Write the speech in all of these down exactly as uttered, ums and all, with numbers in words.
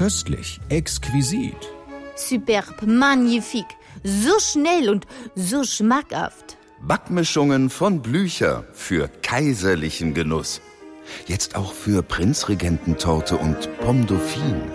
köstlich, exquisit. Superb, magnifique, so schnell und so schmackhaft. Backmischungen von Blücher für kaiserlichen Genuss. Jetzt auch für Prinzregententorte und Pomme Dauphine.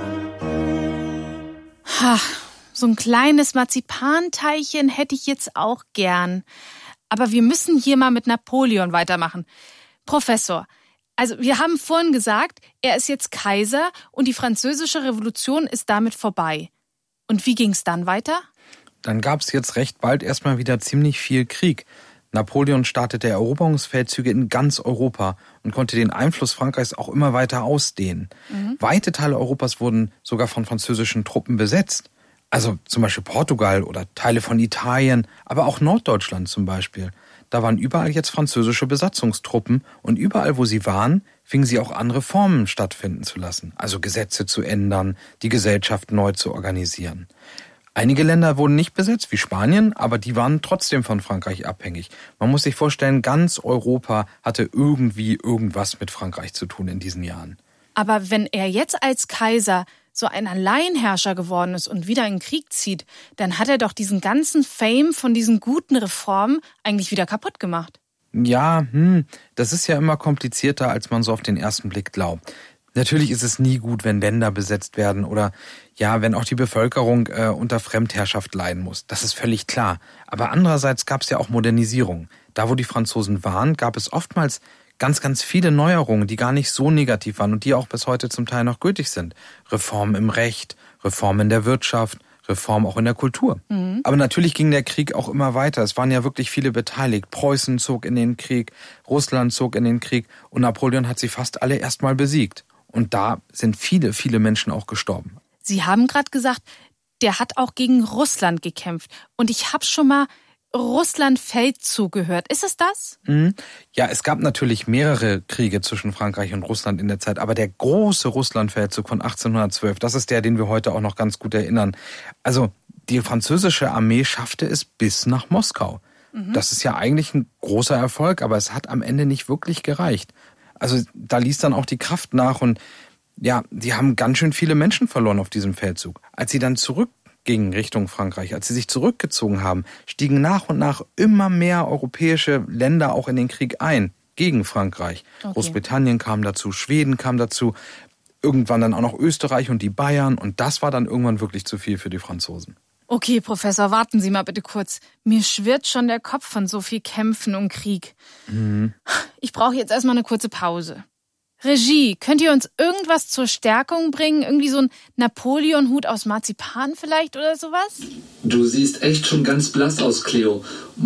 Ha, so ein kleines Marzipanteilchen hätte ich jetzt auch gern. Aber wir müssen hier mal mit Napoleon weitermachen. Professor, also wir haben vorhin gesagt, er ist jetzt Kaiser und die Französische Revolution ist damit vorbei. Und wie ging's dann weiter? Dann gab's jetzt recht bald erstmal wieder ziemlich viel Krieg. Napoleon startete Eroberungsfeldzüge in ganz Europa und konnte den Einfluss Frankreichs auch immer weiter ausdehnen. Mhm. Weite Teile Europas wurden sogar von französischen Truppen besetzt. Also zum Beispiel Portugal oder Teile von Italien, aber auch Norddeutschland zum Beispiel. Da waren überall jetzt französische Besatzungstruppen und überall, wo sie waren, fingen sie auch an, Reformen stattfinden zu lassen. Also Gesetze zu ändern, die Gesellschaft neu zu organisieren. Einige Länder wurden nicht besetzt, wie Spanien, aber die waren trotzdem von Frankreich abhängig. Man muss sich vorstellen, ganz Europa hatte irgendwie irgendwas mit Frankreich zu tun in diesen Jahren. Aber wenn er jetzt als Kaiser so ein Alleinherrscher geworden ist und wieder in den Krieg zieht, dann hat er doch diesen ganzen Fame von diesen guten Reformen eigentlich wieder kaputt gemacht. Ja, hm, das ist ja immer komplizierter, als man so auf den ersten Blick glaubt. Natürlich ist es nie gut, wenn Länder besetzt werden oder ja, wenn auch die Bevölkerung äh, unter Fremdherrschaft leiden muss. Das ist völlig klar. Aber andererseits gab es ja auch Modernisierung. Da, wo die Franzosen waren, gab es oftmals ganz, ganz viele Neuerungen, die gar nicht so negativ waren und die auch bis heute zum Teil noch gültig sind. Reformen im Recht, Reformen in der Wirtschaft, Reform auch in der Kultur. Mhm. Aber natürlich ging der Krieg auch immer weiter. Es waren ja wirklich viele beteiligt. Preußen zog in den Krieg, Russland zog in den Krieg und Napoleon hat sie fast alle erstmal besiegt. Und da sind viele, viele Menschen auch gestorben. Sie haben gerade gesagt, der hat auch gegen Russland gekämpft. Und ich habe schon mal Russland-Feldzug gehört. Ist es das? Mhm. Ja, es gab natürlich mehrere Kriege zwischen Frankreich und Russland in der Zeit. Aber der große Russland-Feldzug von achtzehnhundertzwölf, das ist der, den wir heute auch noch ganz gut erinnern. Also die französische Armee schaffte es bis nach Moskau. Mhm. Das ist ja eigentlich ein großer Erfolg, aber es hat am Ende nicht wirklich gereicht. Also da ließ dann auch die Kraft nach und ja, die haben ganz schön viele Menschen verloren auf diesem Feldzug. Als sie dann zurückgingen Richtung Frankreich, als sie sich zurückgezogen haben, stiegen nach und nach immer mehr europäische Länder auch in den Krieg ein, gegen Frankreich. Okay. Großbritannien kam dazu, Schweden kam dazu, irgendwann dann auch noch Österreich und die Bayern und das war dann irgendwann wirklich zu viel für die Franzosen. Okay, Professor, warten Sie mal bitte kurz. Mir schwirrt schon der Kopf von so viel Kämpfen und Krieg. Mhm. Ich brauche jetzt erstmal eine kurze Pause. Regie, könnt ihr uns irgendwas zur Stärkung bringen? Irgendwie so ein Napoleon-Hut aus Marzipan vielleicht oder sowas? Du siehst echt schon ganz blass aus, Cleo.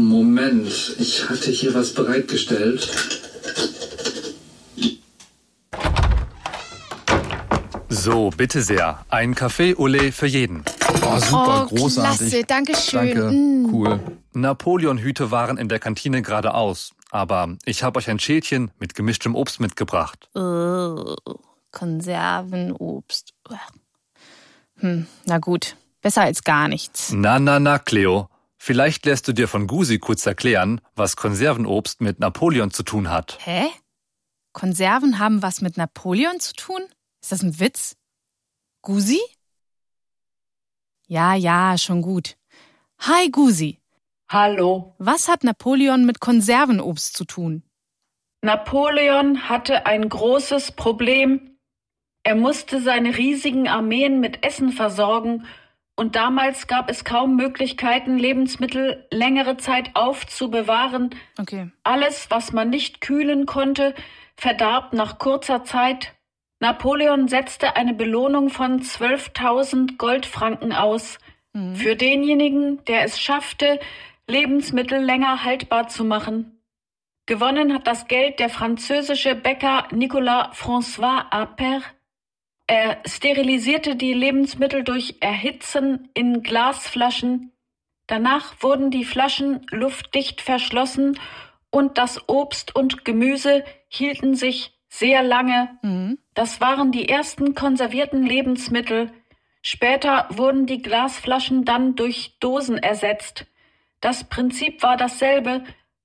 Moment, ich hatte hier was bereitgestellt. So, bitte sehr. Ein Café au lait für jeden. Oh, super, oh, großartig. Klasse, danke schön. Danke, mm. cool. Napoleon-Hüte waren in der Kantine geradeaus. Aber ich habe euch ein Schälchen mit gemischtem Obst mitgebracht. Oh, Konservenobst. Hm, na gut, besser als gar nichts. Na, na, na, Cleo. Vielleicht lässt du dir von Gusi kurz erklären, was Konservenobst mit Napoleon zu tun hat. Hä? Konserven haben was mit Napoleon zu tun? Ist das ein Witz? Gusi? Ja, ja, schon gut. Hi, Gusi. Hallo. Was hat Napoleon mit Konservenobst zu tun? Napoleon hatte ein großes Problem. Er musste seine riesigen Armeen mit Essen versorgen und damals gab es kaum Möglichkeiten, Lebensmittel längere Zeit aufzubewahren. Okay. Alles, was man nicht kühlen konnte, verdarb nach kurzer Zeit. Napoleon setzte eine Belohnung von zwölftausend Goldfranken aus. Mhm. Für denjenigen, der es schaffte, Lebensmittel länger haltbar zu machen. Gewonnen hat das Geld der französische Bäcker Nicolas François Appert. Er sterilisierte die Lebensmittel durch Erhitzen in Glasflaschen. Danach wurden die Flaschen luftdicht verschlossen und das Obst und Gemüse hielten sich sehr lange. Mhm. Das waren die ersten konservierten Lebensmittel. Später wurden die Glasflaschen dann durch Dosen ersetzt. Das Prinzip war dasselbe,